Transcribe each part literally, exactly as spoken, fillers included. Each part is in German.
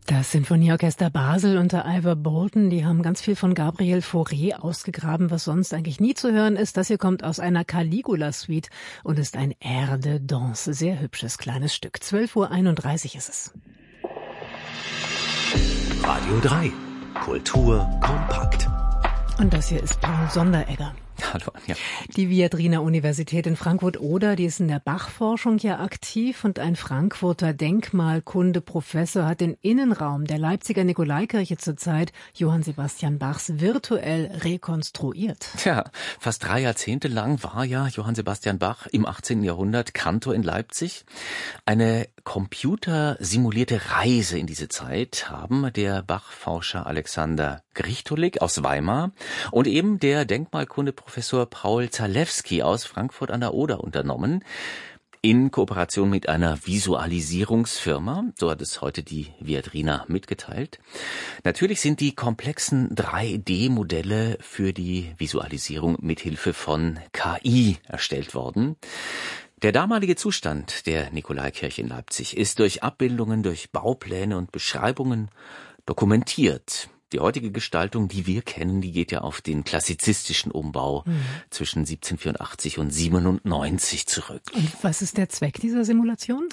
Das Sinfonieorchester Basel unter Ivor Bolton, die haben ganz viel von Gabriel Fauré ausgegraben, was sonst eigentlich nie zu hören ist. Das hier kommt aus einer Caligula-Suite und ist ein Air de Danse. Sehr hübsches kleines Stück. zwölf Uhr einunddreißig ist es. Radio drei. Kultur kompakt. Und das hier ist Paul Sonderegger. Hallo, ja. Die Viadrina Universität in Frankfurt-Oder, die ist in der Bach-Forschung ja aktiv und ein Frankfurter Denkmalkunde-Professor hat den Innenraum der Leipziger Nikolaikirche zurzeit Johann Sebastian Bachs virtuell rekonstruiert. Tja, fast drei Jahrzehnte lang war ja Johann Sebastian Bach im achtzehnten Jahrhundert Kantor in Leipzig. Eine computersimulierte Reise in diese Zeit haben der Bach-Forscher Alexander Grichtolik aus Weimar und eben der Denkmalkunde-Professor Paul Zalewski aus Frankfurt an der Oder unternommen, in Kooperation mit einer Visualisierungsfirma. So hat es heute die Viadrina mitgeteilt. Natürlich sind die komplexen drei D Modelle für die Visualisierung mithilfe von K I erstellt worden. Der damalige Zustand der Nikolaikirche in Leipzig ist durch Abbildungen, durch Baupläne und Beschreibungen dokumentiert. Die heutige Gestaltung, die wir kennen, die geht ja auf den klassizistischen Umbau mhm. zwischen siebzehnhundertvierundachtzig und siebenundneunzig zurück. Und was ist der Zweck dieser Simulation?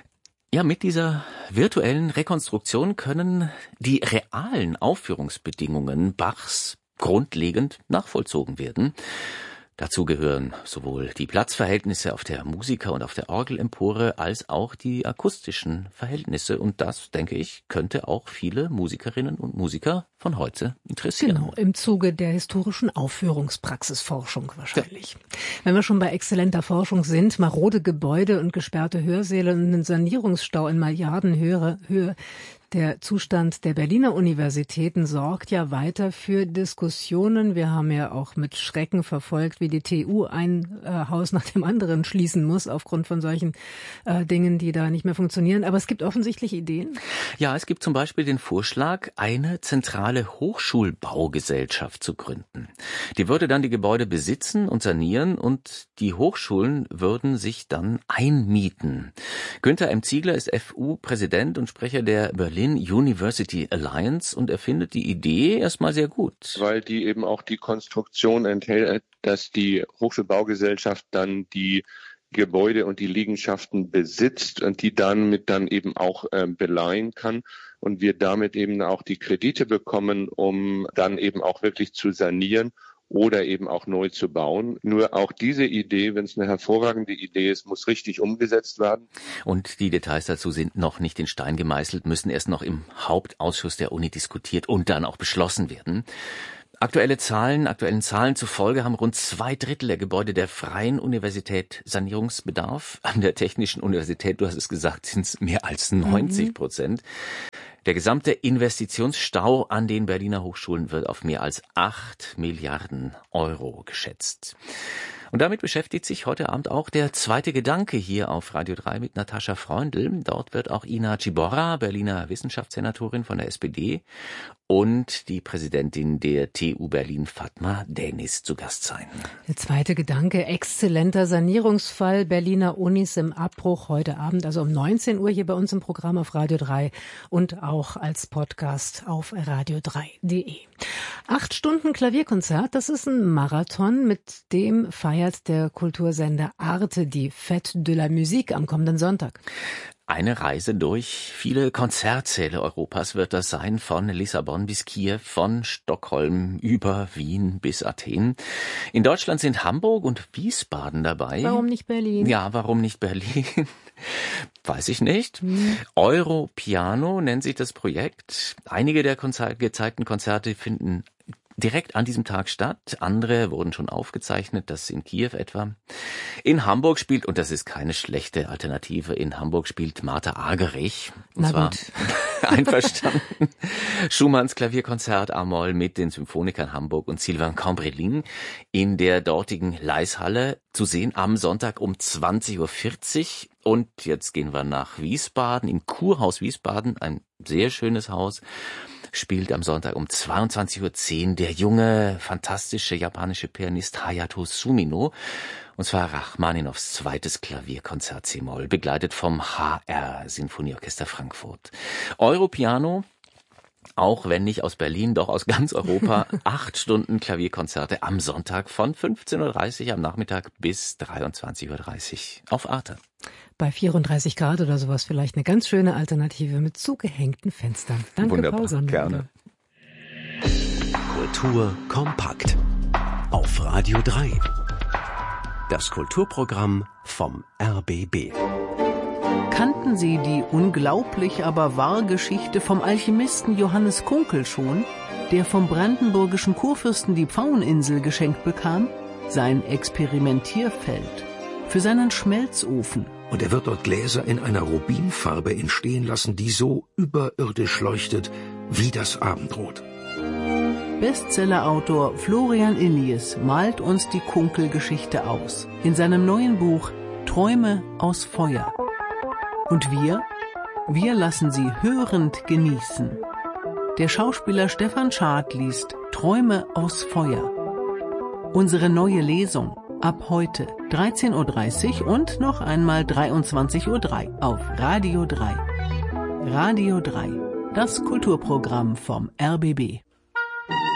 Ja, mit dieser virtuellen Rekonstruktion können die realen Aufführungsbedingungen Bachs grundlegend nachvollzogen werden. Dazu gehören sowohl die Platzverhältnisse auf der Musiker- und auf der Orgelempore als auch die akustischen Verhältnisse. Und das, denke ich, könnte auch viele Musikerinnen und Musiker von heute interessieren. Genau, im Zuge der historischen Aufführungspraxisforschung wahrscheinlich. Ja. Wenn wir schon bei exzellenter Forschung sind, marode Gebäude und gesperrte Hörsäle und einen Sanierungsstau in Milliardenhöhe, Höhe, der Zustand der Berliner Universitäten sorgt ja weiter für Diskussionen. Wir haben ja auch mit Schrecken verfolgt, wie die T U ein äh, Haus nach dem anderen schließen muss, aufgrund von solchen äh, Dingen, die da nicht mehr funktionieren. Aber es gibt offensichtlich Ideen. Ja, es gibt zum Beispiel den Vorschlag, eine zentrale Hochschulbaugesellschaft zu gründen. Die würde dann die Gebäude besitzen und sanieren und die Hochschulen würden sich dann einmieten. Günther M. Ziegler ist F U-Präsident und Sprecher der Berlin University Alliance und er findet die Idee erstmal sehr gut. Weil die eben auch die Konstruktion enthält, dass die Hochschulbaugesellschaft dann die Gebäude und die Liegenschaften besitzt und die dann mit dann eben auch äh, beleihen kann und wir damit eben auch die Kredite bekommen, um dann eben auch wirklich zu sanieren oder eben auch neu zu bauen. Nur auch diese Idee, wenn es eine hervorragende Idee ist, muss richtig umgesetzt werden. Und die Details dazu sind noch nicht in Stein gemeißelt, müssen erst noch im Hauptausschuss der Uni diskutiert und dann auch beschlossen werden. Aktuelle Zahlen, aktuellen Zahlen zufolge haben rund zwei Drittel der Gebäude der Freien Universität Sanierungsbedarf. An der Technischen Universität, du hast es gesagt, sind es mehr als neunzig Prozent. Der gesamte Investitionsstau an den Berliner Hochschulen wird auf mehr als acht Milliarden Euro geschätzt. Und damit beschäftigt sich heute Abend auch der zweite Gedanke hier auf Radio drei mit Natascha Freundl. Dort wird auch Ina Ciborra, Berliner Wissenschaftssenatorin von der S P D, und die Präsidentin der T U Berlin, Fatma Deniz, zu Gast sein. Der zweite Gedanke, exzellenter Sanierungsfall Berliner Unis im Abbruch heute Abend, also um neunzehn Uhr hier bei uns im Programm auf Radio drei und auch als Podcast auf radio drei punkt de. Acht Stunden Klavierkonzert, das ist ein Marathon, mit dem feiert der Kultursender Arte die Fête de la Musique am kommenden Sonntag. Eine Reise durch viele Konzertsäle Europas wird das sein, von Lissabon bis Kiew, von Stockholm über Wien bis Athen. In Deutschland sind Hamburg und Wiesbaden dabei. Warum nicht Berlin? Ja, warum nicht Berlin? Weiß ich nicht. Hm. Europiano nennt sich das Projekt. Einige der Konzer- gezeigten Konzerte finden direkt an diesem Tag statt. Andere wurden schon aufgezeichnet, das in Kiew etwa. In Hamburg spielt, und das ist keine schlechte Alternative, in Hamburg spielt Martha Argerich. Und Na zwar gut. einverstanden. Schumanns Klavierkonzert A-Moll mit den Symphonikern Hamburg und Sylvain Cambreling in der dortigen Leishalle zu sehen am Sonntag um zwanzig Uhr vierzig. Und jetzt gehen wir nach Wiesbaden, im Kurhaus Wiesbaden, ein sehr schönes Haus. spielt am Sonntag um zweiundzwanzig Uhr zehn der junge, fantastische japanische Pianist Hayato Sumino. Und zwar Rachmaninows zweites Klavierkonzert C-Moll, begleitet vom H R Sinfonieorchester Frankfurt. Europiano, auch wenn nicht aus Berlin, doch aus ganz Europa, acht Stunden Klavierkonzerte am Sonntag von fünfzehn Uhr dreißig am Nachmittag bis dreiundzwanzig Uhr dreißig auf Arte. Bei vierunddreißig Grad oder sowas vielleicht eine ganz schöne Alternative mit zugehängten Fenstern. Danke, Wunderbar, Paul Sonnenberger. gerne. Kultur kompakt auf Radio drei. Das Kulturprogramm vom R B B. Kannten Sie die unglaublich aber wahre Geschichte vom Alchemisten Johannes Kunkel schon, der vom brandenburgischen Kurfürsten die Pfaueninsel geschenkt bekam? Sein Experimentierfeld für seinen Schmelzofen. Und er wird dort Gläser in einer Rubinfarbe entstehen lassen, die so überirdisch leuchtet wie das Abendrot. Bestsellerautor Florian Illies malt uns die Kunkel-Geschichte aus in seinem neuen Buch Träume aus Feuer. Und wir? Wir lassen sie hörend genießen. Der Schauspieler Stefan Schad liest Träume aus Feuer. Unsere neue Lesung ab heute dreizehn Uhr dreißig und noch einmal dreiundzwanzig Uhr drei auf Radio drei. Radio drei, das Kulturprogramm vom R B B.